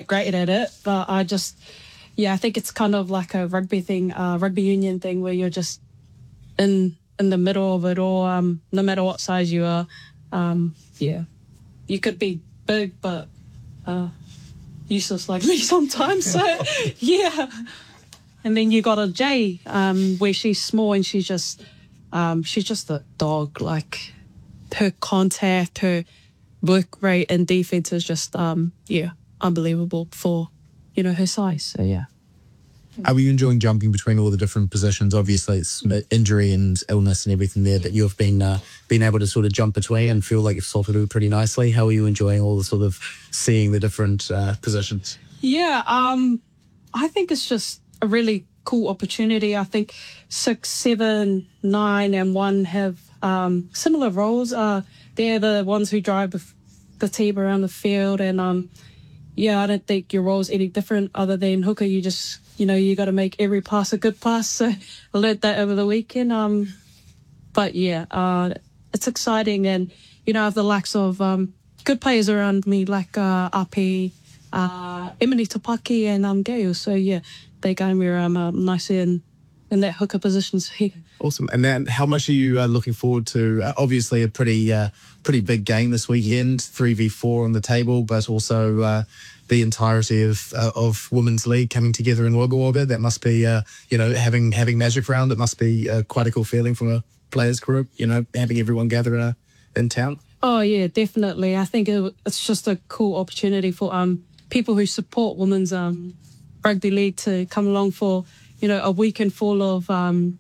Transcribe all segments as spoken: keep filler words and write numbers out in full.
great at it, but I just, yeah, I think it's kind of like a rugby thing, uh, rugby union thing where you're just in in the middle of it all, um, no matter what size you are. Um, yeah, you could be big, but uh, useless like me sometimes. So, yeah. And then you got a Jay, um, where she's small and she's just, um, she's just a dog. Like her contact, her work rate and defense is just, um, yeah, unbelievable for, you know, her size. So yeah. Are you enjoying jumping between all the different positions? Obviously, it's injury and illness and everything there that you've been uh, been able to sort of jump between and feel like you've sorted it pretty nicely. How are you enjoying all the sort of seeing the different uh, positions? Yeah, um, I think it's just a really cool opportunity. I think six, seven, nine, and one have um, similar roles. Uh, they're the ones who drive the, the team around the field, and um, yeah, I don't think your role's any different other than hooker. You just, you know, you got to make every pass a good pass. So I learned that over the weekend. Um, but yeah, uh, it's exciting, and you know, I have the likes of um, good players around me like uh, Api, uh, Emily Tapaki, and um, Gail. So yeah, they got me around uh, nicely in in that hooker position. So, yeah. Awesome. And then how much are you uh, looking forward to? Uh, obviously, a pretty uh, pretty big game this weekend, three v four on the table, but also uh, the entirety of uh, of Women's League coming together in Wagga Wagga. That must be, uh, you know, having having Magic Round, it must be uh, quite a cool feeling from a players group, you know, having everyone gather uh, in town. Oh, yeah, definitely. I think it, it's just a cool opportunity for um people who support women's um rugby league to come along for, you know, a weekend full of um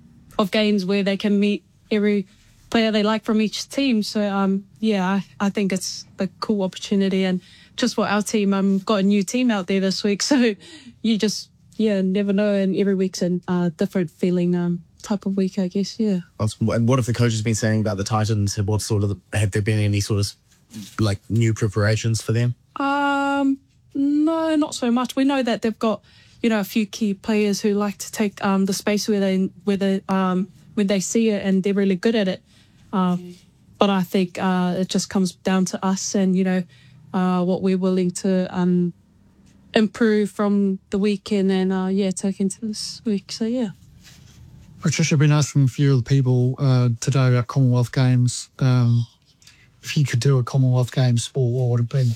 of games where they can meet every player they like from each team. So um yeah, I, I think it's a cool opportunity, and just for our team, um got a new team out there this week, so you just yeah never know, and every week's a uh, different feeling um type of week, I guess. Yeah. And what have the coaches been saying about the Titans? What sort of have there been any sort of like new preparations for them? Um no, not so much. We know that they've got, you know, a few key players who like to take um, the space where they where they um, when they see it, and they're really good at it. Um, but I think uh, it just comes down to us, and you know, uh, what we're willing to um, improve from the weekend, and uh, yeah, take into this week. So yeah. Patricia, I've been asked from a few of the people uh, today about Commonwealth Games. Um, if you could do a Commonwealth Games sport, what would it be?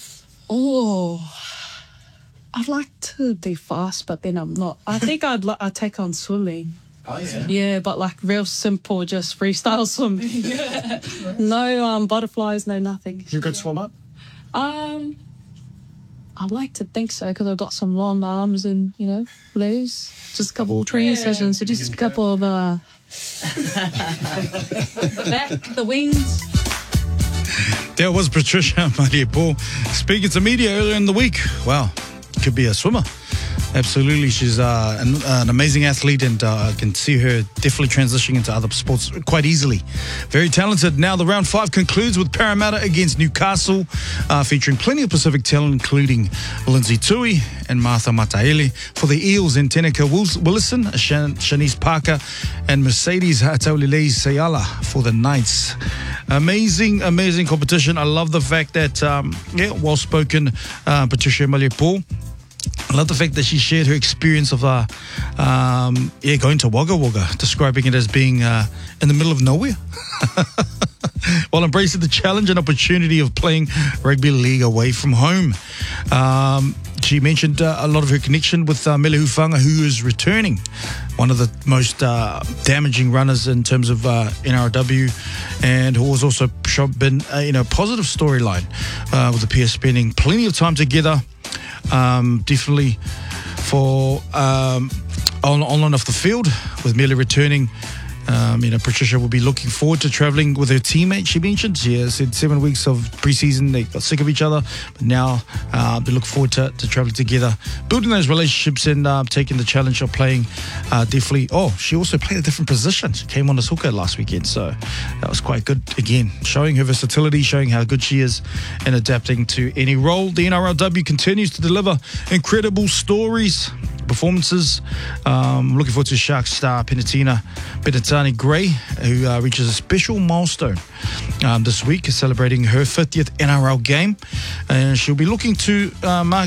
Oh, I'd like to do fast, but then I'm not. I think I'd li- I'd take on swimming. Oh, yeah. Yeah, but like real simple, just freestyle swimming. Yeah. No um, butterflies, no nothing. You're a good swimmer? Um, I'd like to think so, because I've got some long arms and, you know, legs. Just a couple of training yeah. sessions, so just a couple of uh, the back, the wings. There was Patricia Maliepoo speaking to media earlier in the week. Wow, could be a swimmer. Absolutely, she's uh, an, an amazing athlete, and uh, I can see her definitely transitioning into other sports quite easily. Very talented. Now the round five concludes with Parramatta against Newcastle, uh, featuring plenty of Pacific talent, including Lindsay Tui and Martha Mataele. For the Eels, in Tenica Willison, Shan- Shanice Parker, and Mercedes Taulilei Sayala for the Knights. Amazing, amazing competition. I love the fact that, um, yeah, well-spoken uh, Patricia Maliepoo. I love the fact that she shared her experience of uh, um, yeah, going to Wagga Wagga, describing it as being uh, in the middle of nowhere, while embracing the challenge and opportunity of playing rugby league away from home. Um, she mentioned uh, a lot of her connection with uh, Mele Hufanga, who is returning, one of the most uh, damaging runners in terms of uh, N R W, and who has also been uh, you know, positive storyline uh, with the pair spending plenty of time together. Um, definitely for um, on, on and off the field, with Mele returning. Um, you know, Patricia will be looking forward to travelling with her teammate. She mentioned she has said seven weeks of pre-season, they got sick of each other, but now uh, they look forward to, to travelling together, building those relationships, and uh, taking the challenge of playing uh, definitely. Oh, she also played a different position. She came on as hooker last weekend, so that was quite good. Again, showing her versatility, showing how good she is in adapting to any role. The N R L W continues to deliver incredible stories, performances. Um, looking forward to Sharks star Penatina Petatani Gray, who uh, reaches a special milestone um, this week, celebrating her fiftieth N R L game, and she'll be looking to uh, mark